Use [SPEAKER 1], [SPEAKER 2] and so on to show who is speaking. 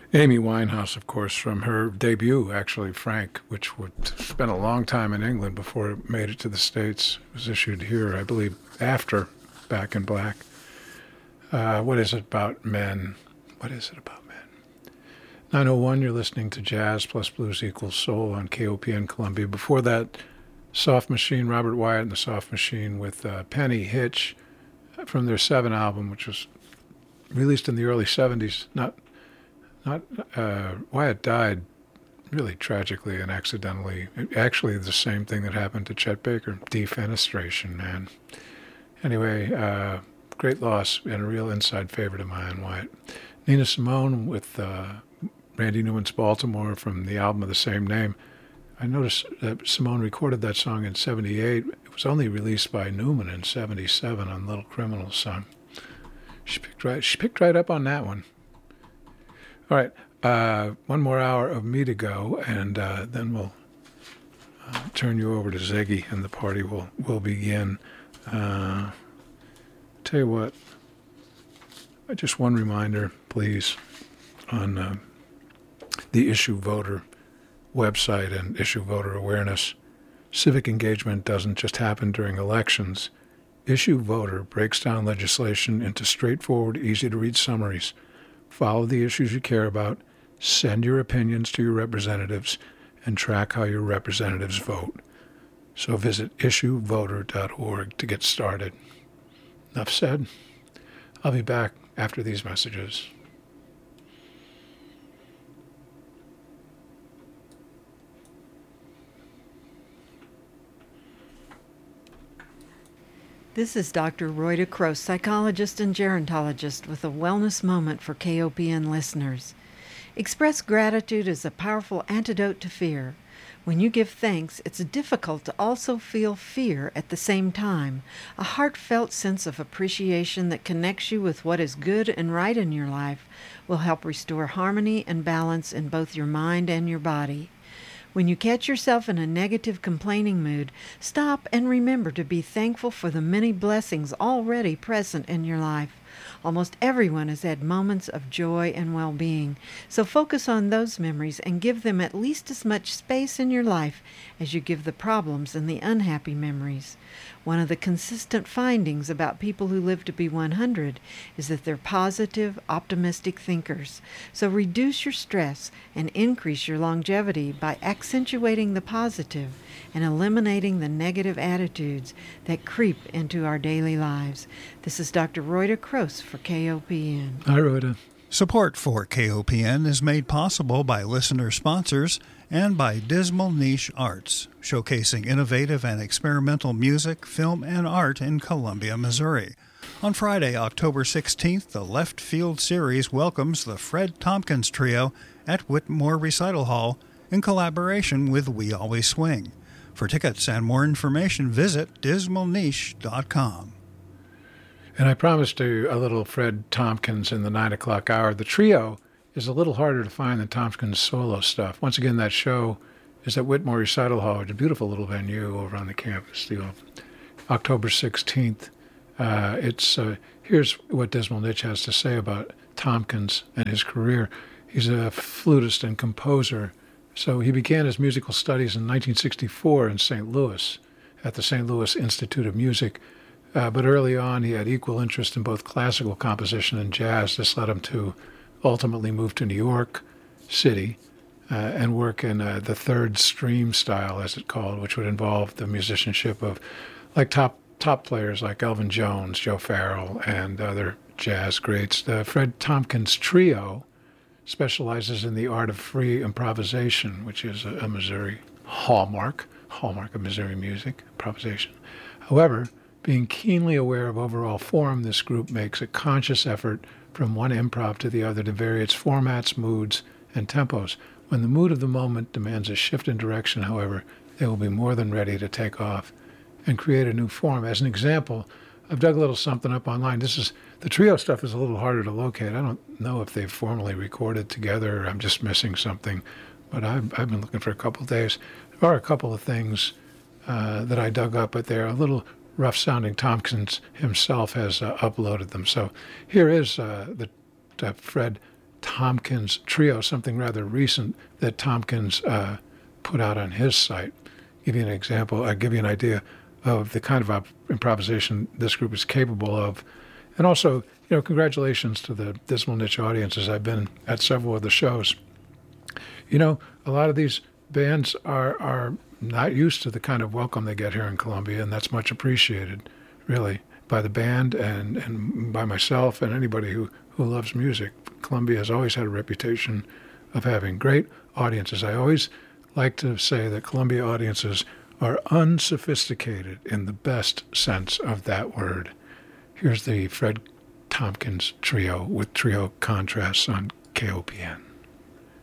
[SPEAKER 1] Amy Winehouse, of course, from her debut, actually, Frank, which would spend a long time in England before it made it to the States. It was issued here, I believe, after Back in Black. What is it about men? What is it about men? 901, you're listening to Jazz plus Blues equals Soul on KOPN Columbia. Before that, Soft Machine, Robert Wyatt and the Soft Machine with Penny Hitch from their 7 album, which was released in the early 70s. Wyatt died really tragically and accidentally. Actually, the same thing that happened to Chet Baker, defenestration, man. Anyway, great loss and a real inside favorite of mine, Wyatt. Nina Simone with Randy Newman's Baltimore from the album of the same name. I noticed that Simone recorded that song in 78. It was only released by Newman in 77 on Little Criminals song. She picked right up on that one. All right, one more hour of me to go, and then we'll turn you over to Ziggy, and the party will begin. Tell you what, just one reminder, please, on the Issue Voter website and Issue Voter Awareness. Civic engagement doesn't just happen during elections. Issue Voter breaks down legislation into straightforward, easy-to-read summaries. Follow the issues you care about, send your opinions to your representatives, and track how your representatives vote. So visit issuevoter.org to get started. Enough said. I'll be back after these messages.
[SPEAKER 2] This is Dr. Rhoda Croce, psychologist and gerontologist, with a wellness moment for KOPN listeners. Express gratitude is a powerful antidote to fear. When you give thanks, it's difficult to also feel fear at the same time, a heartfelt sense of appreciation that connects you with what is good and right in your life will help restore harmony and balance in both your mind and your body. When you catch yourself in a negative, complaining mood, stop and remember to be thankful for the many blessings already present in your life. Almost everyone has had moments of joy and well-being, so focus on those memories and give them at least as much space in your life as you give the problems and the unhappy memories. One of the consistent findings about people who live to be 100 is that they're positive, optimistic thinkers. So reduce your stress and increase your longevity by accentuating the positive and eliminating the negative attitudes that creep into our daily lives. This is Dr. Rhoda Croce for KOPN.
[SPEAKER 1] Hi, Rhoda.
[SPEAKER 3] Support for KOPN is made possible by listener sponsors and by Dismal Niche Arts, showcasing innovative and experimental music, film, and art in Columbia, Missouri. On Friday, October 16th, the Left Field Series welcomes the Fred Tompkins Trio at Whitmore Recital Hall in collaboration with We Always Swing. For tickets and more information, visit dismalniche.com.
[SPEAKER 1] And I promised you a little Fred Tompkins in the 9 o'clock hour. The trio is a little harder to find than Tompkins' solo stuff. Once again, that show is at Whitmore Recital Hall. It's a beautiful little venue over on the campus. October 16th. Here's what Dismal Niche has to say about Tompkins and his career. He's a flutist and composer. So he began his musical studies in 1964 in St. Louis at the St. Louis Institute of Music. But early on, he had equal interest in both classical composition and jazz. This led him to ultimately move to New York City and work in the third stream style, as it's called, which would involve the musicianship of like top players like Elvin Jones, Joe Farrell, and other jazz greats. The Fred Tompkins Trio specializes in the art of free improvisation, which is a Missouri hallmark of Missouri music, improvisation. However, being keenly aware of overall form, this group makes a conscious effort from one improv to the other to vary its formats, moods, and tempos. When the mood of the moment demands a shift in direction, however, they will be more than ready to take off and create a new form. As an example, I've dug a little something up online. The trio stuff is a little harder to locate. I don't know if they've formally recorded together or I'm just missing something, but I've been looking for a couple of days. There are a couple of things that I dug up, but they're a little rough-sounding. Tompkins himself has uploaded them. So here is the Fred Tompkins Trio, something rather recent that Tompkins put out on his site. Give you an example, give you an idea of the kind of improvisation this group is capable of. And also, congratulations to the Dismal Niche audiences. I've been at several of the shows. A lot of these bands are not used to the kind of welcome they get here in Columbia, and that's much appreciated, really, by the band and by myself and anybody who loves music. Columbia has always had a reputation of having great audiences. I always like to say that Columbia audiences are unsophisticated in the best sense of that word. Here's the Fred Tompkins Trio with Trio Contrasts on KOPN.